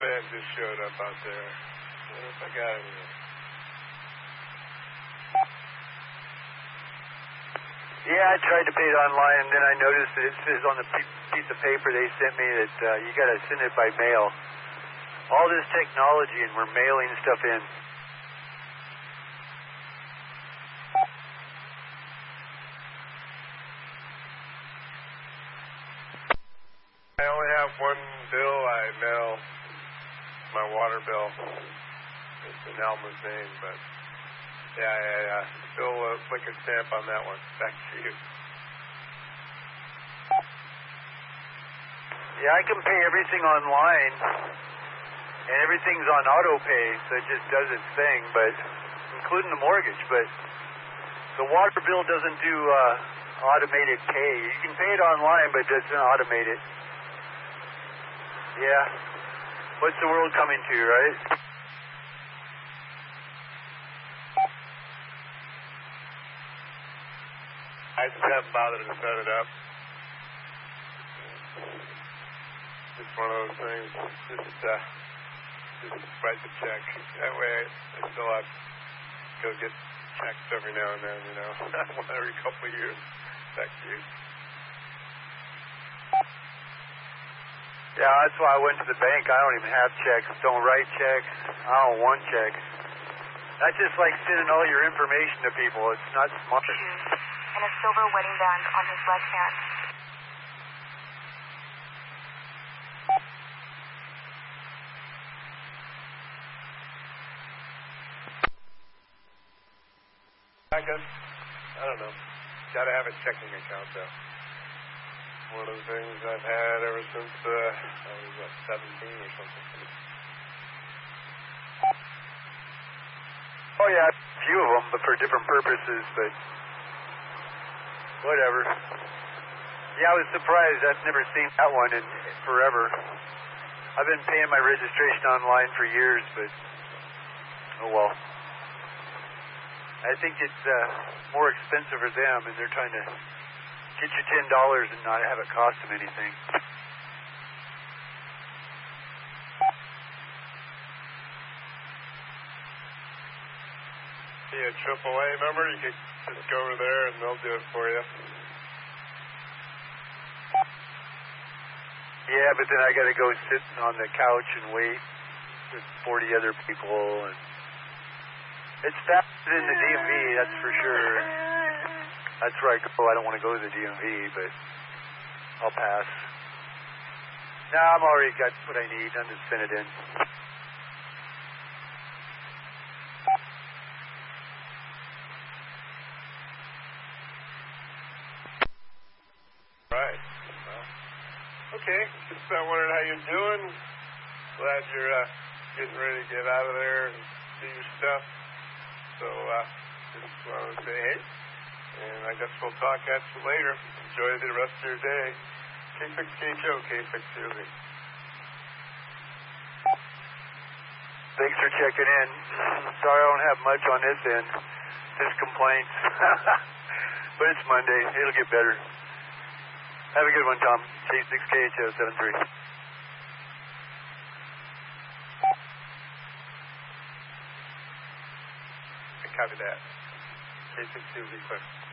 Fed just showed up out there. What if I got anything? Yeah, I tried to pay it online, and then I noticed that it says on the piece of paper they sent me that you got to send it by mail. All this technology, and we're mailing stuff in. I only have one bill I mail, my water bill. It's in Alma's name, but yeah. Still flick a stamp on that one. Back to you. Yeah, I can pay everything online, and everything's on auto pay, so it just does its thing, but including the mortgage. But the water bill doesn't do automated pay. You can pay it online, but it doesn't automate it. Yeah. What's the world coming to, right? I just haven't bothered to set it up. It's one of those things. Just write the check. That way I still have to go get checks every now and then, you know. Every couple of years. Back to you. Yeah, that's why I went to the bank. I don't even have checks. Don't write checks. I don't want checks. That's just like sending all your information to people. It's not smart. And a silver wedding band on his left hand. I guess, I don't know. Gotta have a checking account, though. One of the things I've had ever since I was 17 or something. Oh, yeah, a few of them, but for different purposes, but whatever. Yeah, I was surprised. I've never seen that one in forever. I've been paying my registration online for years, but oh well. I think it's more expensive for them, and they're trying to get you $10 and not have it cost them anything. Yeah, AAA number, you could just go over there and they'll do it for you. Yeah, but then I got to go sit on the couch and wait with 40 other people, and it's faster than the DMV, that's for sure. That's where I go. I don't want to go to the DMV, but I'll pass. Nah, I'm already got what I need. I'm just send it in. Right. Well, okay. Just wondering how you're doing. Glad you're getting ready to get out of there and do your stuff. So, just wanted to say hey. And I guess we'll talk at you later. Enjoy the rest of your day. K6KHO, K6COZ. Thanks for checking in. Sorry I don't have much on this end. Just complaints. But it's Monday. It'll get better. Have a good one, Tom. K6KHO 73. I copy that. K6COZ, clear.